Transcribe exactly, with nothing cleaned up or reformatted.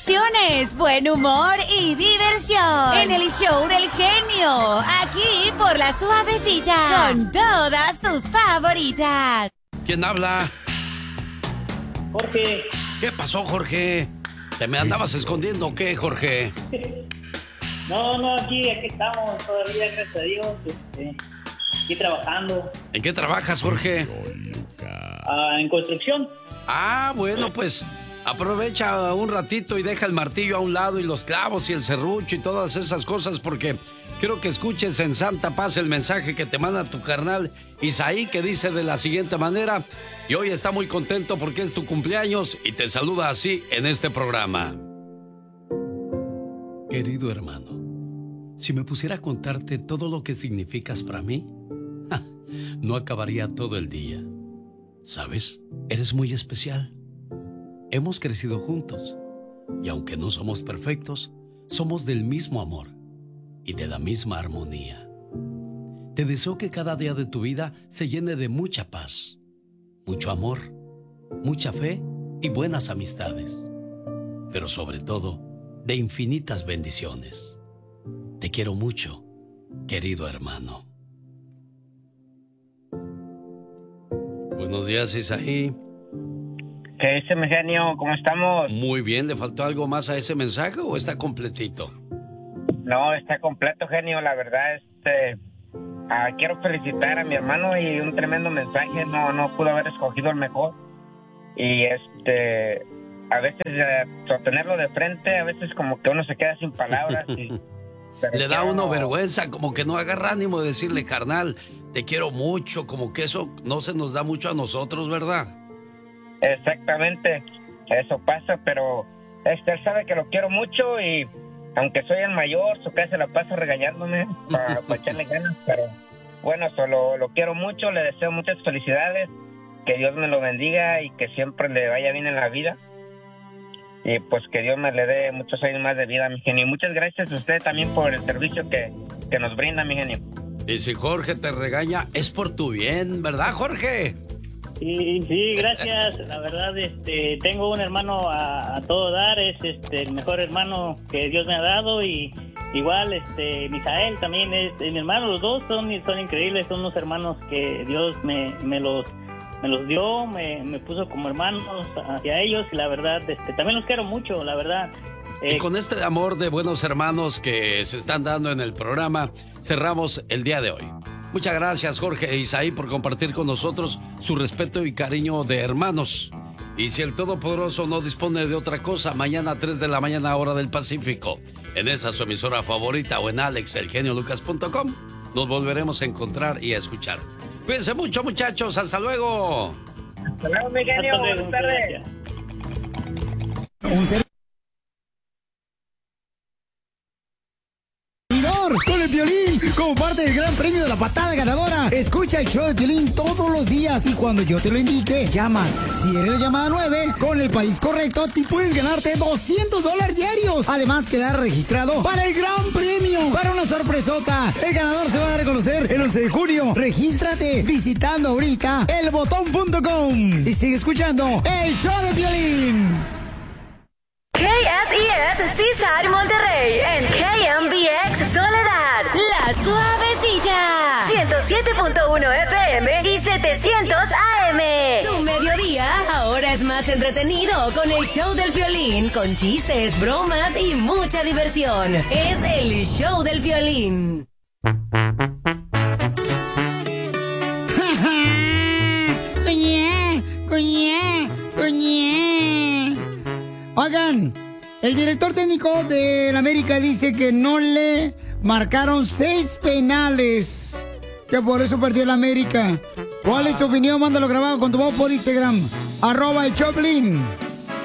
reflexiones, buen humor y diversión en el show del genio, aquí por La Suavecita, con todas tus favoritas. ¿Quién habla? Jorge. ¿Qué pasó, Jorge? ¿Te me andabas escondiendo o qué, Jorge? No, no, aquí, aquí estamos todavía, gracias a Dios, este, aquí trabajando. ¿En qué trabajas, Jorge? Ah, en construcción. Ah, bueno, pues aprovecha un ratito y deja el martillo a un lado y los clavos y el serrucho y todas esas cosas, porque quiero que escuches en santa paz el mensaje que te manda tu carnal Isaí, que dice de la siguiente manera, y hoy está muy contento porque es tu cumpleaños y te saluda así en este programa. Querido hermano, si me pusiera a contarte todo lo que significas para mí, ja, no acabaría todo el día. ¿Sabes? Eres muy especial. Hemos crecido juntos y aunque no somos perfectos, somos del mismo amor y de la misma armonía. Te deseo que cada día de tu vida se llene de mucha paz, mucho amor, mucha fe y buenas amistades, pero sobre todo de infinitas bendiciones. Te quiero mucho, querido hermano. Buenos días, Isaí. ¿Qué dice, mi genio? ¿Cómo estamos? Muy bien, ¿le faltó algo más a ese mensaje o está completito? No, está completo, genio. La verdad, este, ah, quiero felicitar a mi hermano y un tremendo mensaje. No, no pudo haber escogido el mejor. Y este, a veces eh, sostenerlo de frente, a veces como que uno se queda sin palabras. Y, Le da a uno no... vergüenza, como que no agarra ánimo de decirle, carnal, te quiero mucho, como que eso no se nos da mucho a nosotros, ¿verdad? Exactamente, eso pasa, pero este, él sabe que lo quiero mucho y aunque soy el mayor, su casa se la pasa regañándome para pa echarle ganas, pero bueno, solo lo quiero mucho, le deseo muchas felicidades, que Dios me lo bendiga y que siempre le vaya bien en la vida y pues que Dios me le dé muchos años más de vida, mi genio. Y muchas gracias a usted también por el servicio que, que nos brinda, mi genio. Y si Jorge te regaña, es por tu bien, ¿verdad, Jorge? Sí, sí, gracias. La verdad, este, tengo un hermano a, a todo dar, es este el mejor hermano que Dios me ha dado y igual, este, Misael también es, es mi hermano, los dos son, son increíbles, son unos hermanos que Dios me, me los me los dio, me, me puso como hermanos hacia ellos y la verdad, este, también los quiero mucho, la verdad. Y con este amor de buenos hermanos que se están dando en el programa, cerramos el día de hoy. Muchas gracias, Jorge e Isaí, por compartir con nosotros su respeto y cariño de hermanos. Y si el Todopoderoso no dispone de otra cosa, mañana a tres de la mañana, hora del Pacífico, en esa su emisora favorita o en alex el genio lucas punto com, nos volveremos a encontrar y a escuchar. Cuídense mucho, muchachos. ¡Hasta luego! Hasta luego, mi genio. Buenas tardes. Un ser... con el Piolín, como parte del gran premio de la patada ganadora. Escucha el show de Piolín todos los días y cuando yo te lo indique, llamas. Si eres la llamada nueve, con el país correcto, te puedes ganarte doscientos dólares diarios. Además, quedar registrado para el gran premio, para una sorpresota. El ganador se va a dar a conocer el once de junio. Regístrate visitando ahorita el botón punto com y sigue escuchando el show de Piolín. K S E S Seaside Monterrey en K M B X Soledad, La Suavecita, ciento siete punto uno F M y setecientos A M. Tu mediodía ahora es más entretenido con el show del Piolín, con chistes, bromas y mucha diversión. Es el show del Piolín. Coñé, coñé, coñé. Oigan, el director técnico del América dice que no le marcaron seis penales, que por eso perdió el América. ¿Cuál es su opinión? Mándalo grabado con tu voz por Instagram, arroba el Choplin.